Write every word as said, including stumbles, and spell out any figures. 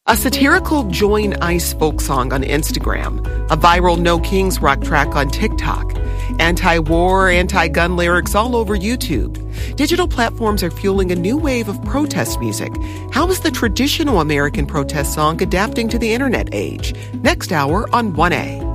A satirical Join ICE folk song on Instagram, a viral No Kings rock track on TikTok, anti-war, anti-gun lyrics all over YouTube. Digital platforms are fueling a new wave of protest music. How is the traditional American protest song adapting to the internet age? Next hour on one A.